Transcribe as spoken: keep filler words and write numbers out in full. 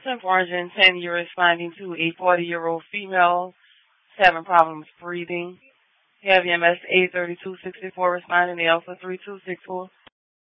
ten four hundred ten, you're responding to a forty-year-old female having problems breathing. You have your M S A thirty-two sixty-four responding to Alpha three two six four.